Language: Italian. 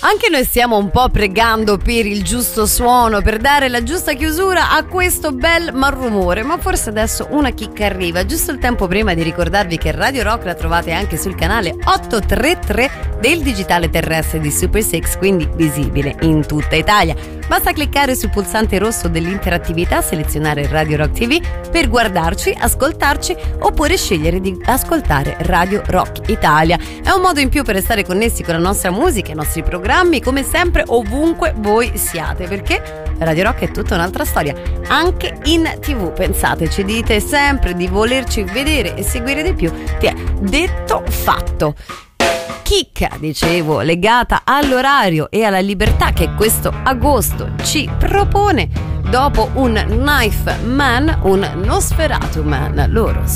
Anche noi stiamo un po' pregando per il giusto suono, per dare la giusta chiusura a questo bel malrumore, ma forse adesso una chicca arriva, giusto il tempo prima di ricordarvi che Radio Rock la trovate anche sul canale 833 del digitale terrestre di Super 6, quindi visibile in tutta Italia. Basta cliccare sul pulsante rosso dell'interattività, selezionare Radio Rock TV per guardarci, ascoltarci oppure scegliere di ascoltare Radio Rock Italia. È un modo in più per restare connessi con la nostra musica, i nostri programmi, come sempre ovunque voi siate, perché Radio Rock è tutta un'altra storia, anche in TV. Pensate, ci dite sempre di volerci vedere e seguire di più, ti è detto fatto. Chicca, dicevo, legata all'orario e alla libertà che questo agosto ci propone. Dopo un Knife Man, un Nosferatu Man. Loro